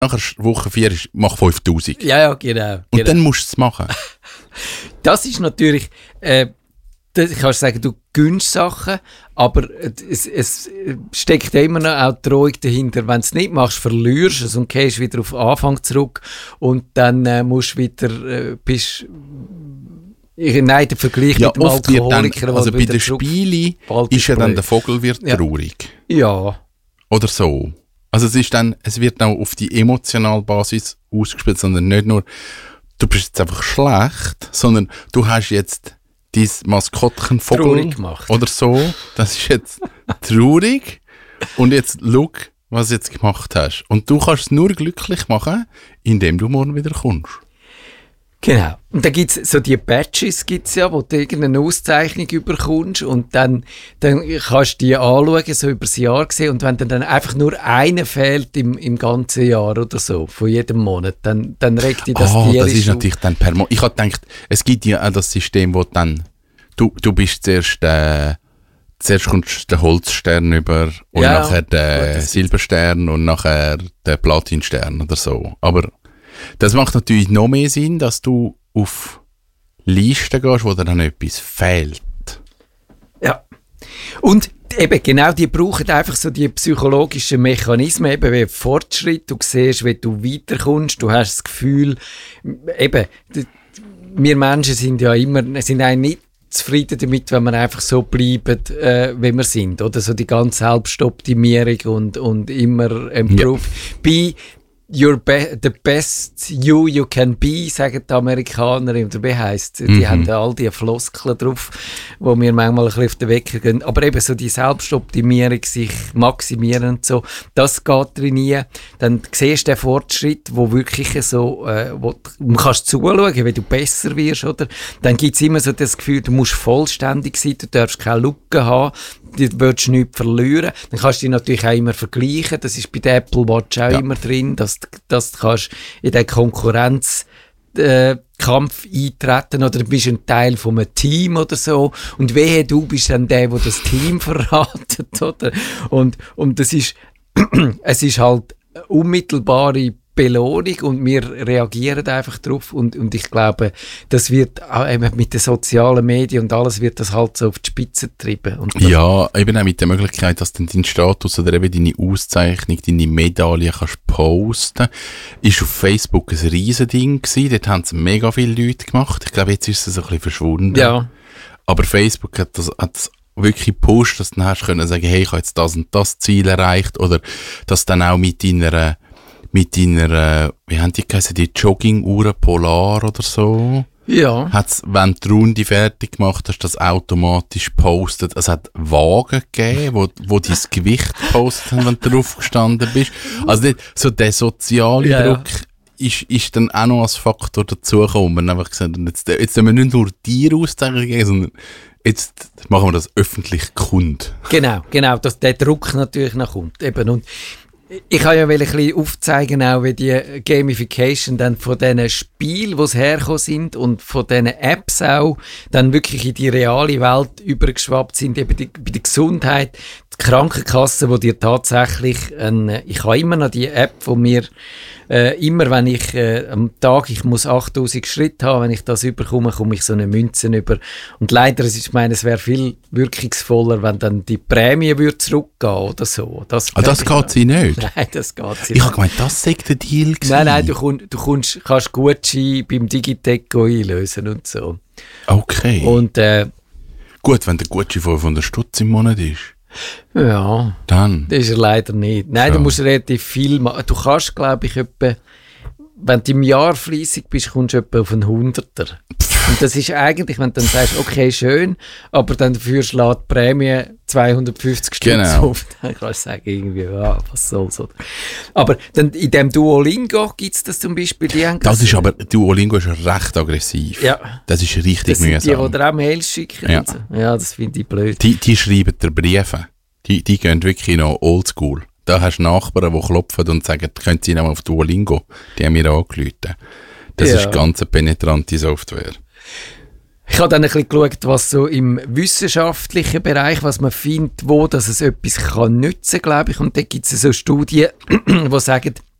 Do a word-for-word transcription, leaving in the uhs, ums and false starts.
nachher Woche vier ist, mach fünftausend. Ja, ja, genau. Und genau. dann musst du es machen. Das ist natürlich, äh, das, ich kann sagen, du gönnst Sachen, aber es, es steckt immer noch auch die Drohung dahinter. Wenn du es nicht machst, verlierst du es und gehst wieder auf den Anfang zurück und dann äh, musst du wieder, äh, bist, ich, nein, der Vergleich Ja, mit dem oft wird Alkoholiker. dann, also bei den Spielen ist ja dann der Vogel wird Ja. traurig. Ja. Oder so. Also es ist dann, es wird auch auf die emotionale Basis ausgespielt, sondern nicht nur, du bist jetzt einfach schlecht, sondern du hast jetzt dein Maskottchen Vogel Traurig gemacht. oder so, das ist jetzt traurig und jetzt schau, was du jetzt gemacht hast. Und du kannst es nur glücklich machen, indem du morgen wieder kommst. Genau. Und dann gibt's so die Badges, gibt's ja, wo du irgendeine Auszeichnung überkommst und dann, dann kannst du die anschauen, so über das Jahr gesehen. Und wenn dann einfach nur einer fehlt im, im ganzen Jahr oder so, von jedem Monat, dann, dann regt dich das Ah, tierisch das ist auf. natürlich dann per Mo- Ich habe gedacht, es gibt ja auch das System, wo dann, du, du bist zuerst, äh, zuerst kommst du den Holzstern über und Ja, nachher den gut, das Silberstern und nachher den Platinstern oder so. Aber das macht natürlich noch mehr Sinn, dass du auf Listen gehst, wo dir dann etwas fehlt. Ja. Und eben, genau, die brauchen einfach so die psychologischen Mechanismen, eben wie Fortschritt, du siehst, wie du weiterkommst, du hast das Gefühl, eben, d- wir Menschen sind ja immer, sind eigentlich nicht zufrieden damit, wenn wir einfach so bleiben, äh, wie wir sind, oder? So die ganze Selbstoptimierung und, und immer improve. Bei You're be- the best you you can be, sagen die Amerikaner, oder wie heisst es? Die Mhm. haben da all die Floskeln drauf, wo mir manchmal ein bisschen auf den Wecker gehen. Aber eben so die Selbstoptimierung, sich maximieren und so, das geht drin nie. Dann siehst du den Fortschritt, wo wirklich so, äh, wo du kannst zuschauen, wie du besser wirst, oder? Dann gibt es immer so das Gefühl, du musst vollständig sein, du darfst keine Lücken haben, du willst nichts verlieren. Dann kannst du dich natürlich auch immer vergleichen, das ist bei der Apple Watch auch Ja. immer drin, dass, dass du kannst in den Konkurrenz äh, Kampf eintreten oder du bist ein Teil von einem Team oder so und wehe, du bist dann der, der das Team verratet, oder? Und, und das ist, es ist halt eine unmittelbare Belohnung und wir reagieren einfach drauf und, und ich glaube, das wird auch eben mit den sozialen Medien und alles wird das halt so auf die Spitze getrieben. Und das- Ja, eben auch mit der Möglichkeit, dass du deinen Status oder eben deine Auszeichnung, deine Medaille kannst posten. Ist auf Facebook ein Riesending gewesen. Dort haben es mega viele Leute gemacht. Ich glaube, jetzt ist es ein bisschen verschwunden. ja. Aber Facebook hat das, hat das wirklich gepusht, dass du dann hast können sagen, hey, ich habe jetzt das und das Ziel erreicht oder dass dann auch mit deiner mit deiner, wie haben die geheißen, die Jogginguhren Polar oder so, Ja. hat's, wenn du die Runde fertig gemacht hast, das automatisch postet. Es hat Wagen gegeben, wo, wo dein Gewicht postet haben, wenn du drauf gestanden bist. Also nicht, so der soziale Ja, ja. Druck ist, ist dann auch noch als Faktor dazugekommen. Einfach gesagt, jetzt, jetzt müssen wir nicht nur dir Auszeichnungen geben, sondern jetzt machen wir das öffentlich kund. Genau, genau, dass der Druck natürlich noch kommt. Eben. Und ich kann ja will ein bisschen aufzeigen, auch wie die Gamification dann von diesen Spielen, die es hergekommen sind und von diesen Apps auch dann wirklich in die reale Welt übergeschwappt sind, eben die, bei der Gesundheit, die Krankenkasse, wo dir tatsächlich, ein, ich habe immer noch die App, wo mir äh, immer, wenn ich äh, am Tag, ich muss achttausend Schritte haben, wenn ich das überkomme, komme ich so eine Münze über. Und leider, es ist, ich meine, es wäre viel wirkungsvoller, wenn dann die Prämie würde zurückgehen oder so. Das, Ah, das geht sie nicht? Nein, das geht sie Ich habe gemeint, das sei der Deal gewesen. Nein, nein, du, komm, du kommst, kannst Gutschein beim Digitec einlösen und so. Okay. Und äh, Gut, wenn der Gutschein fünfhundert Stutz im Monat ist, ja, dann. das ist er leider nicht. Nein, Ja. du musst relativ viel machen. Du kannst, glaube ich, etwa, wenn du im Jahr fleissig bist, kommst du etwa auf einen Hunderter. Und das ist eigentlich, wenn du dann sagst, okay, schön, aber dann dafür schlägt die Prämie zweihundertfünfzig Stutz Genau. auf. Dann kannst du sagen, irgendwie, ja, was soll's. Oder? Aber dann in dem Duolingo gibt es das zum Beispiel. Die haben Das ist aber, Duolingo ist recht aggressiv. Ja. Das ist richtig das sind die, mühsam. die dir auch Mails schicken. Ja. Und so. Ja, das finde ich blöd. Die, die schreiben dir Briefe. Die, die gehen wirklich noch oldschool. Da hast du Nachbarn, die klopfen und sagen, können Sie noch mal auf Duolingo? Die haben mir angerufen. Das Ja. ist ganz eine penetrante Software. Ich habe dann ein bisschen geschaut, was so im wissenschaftlichen Bereich, was man findet, wo dass es etwas kann nützen, glaube ich. Und da gibt es so Studien, die sagen,